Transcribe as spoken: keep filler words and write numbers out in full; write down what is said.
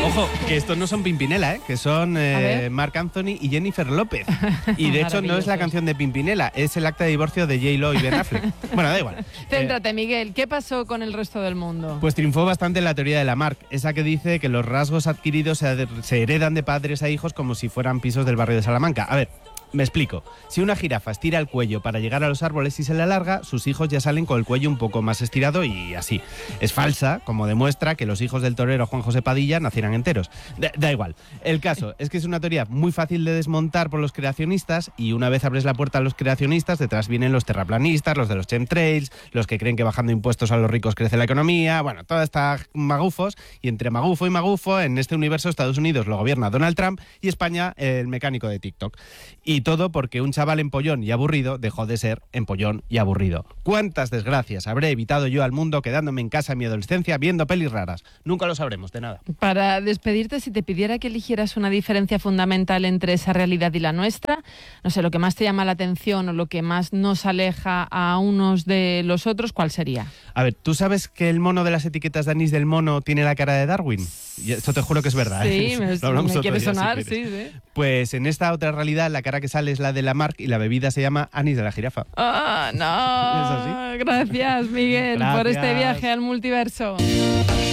Ojo, que estos no son Pimpinela, ¿eh? Que son eh, Marc Anthony y Jennifer López. Y de hecho no es la canción de Pimpinela, es el acta de divorcio de J-Lo y Ben Affleck. Bueno, da igual. Céntrate, Miguel, ¿qué pasó con el resto del mundo? Pues triunfó bastante la teoría de Lamarck, esa que dice que los rasgos adquiridos se, se heredan de padres a hijos como si fueran pisos del barrio de Salamanca. A ver, me explico. Si una jirafa estira el cuello para llegar a los árboles y se le alarga, sus hijos ya salen con el cuello un poco más estirado y así. Es falsa, como demuestra que los hijos del torero Juan José Padilla nacieran enteros. Da, da igual. El caso es que es una teoría muy fácil de desmontar por los creacionistas y una vez abres la puerta a los creacionistas, detrás vienen los terraplanistas, los de los chemtrails, los que creen que bajando impuestos a los ricos crece la economía, bueno, toda esta magufos, y entre magufo y magufo, en este universo Estados Unidos lo gobierna Donald Trump y España el mecánico de TikTok. Y todo porque un chaval empollón y aburrido dejó de ser empollón y aburrido. ¿Cuántas desgracias habré evitado yo al mundo quedándome en casa en mi adolescencia viendo pelis raras? Nunca lo sabremos, de nada. Para despedirte, si te pidiera que eligieras una diferencia fundamental entre esa realidad y la nuestra, no sé, lo que más te llama la atención o lo que más nos aleja a unos de los otros, ¿cuál sería? A ver, ¿tú sabes que el mono de las etiquetas de anís del mono tiene la cara de Darwin? Y esto te juro que es verdad. Sí, ¿eh? me, me quiere sonar, si sí, sí. Pues en esta otra realidad la cara que sale es la de Lamarck y la bebida se llama anís de la jirafa. ¡Ah, oh, no! ¿Es así? Gracias, Miguel, Gracias. por este viaje al multiverso.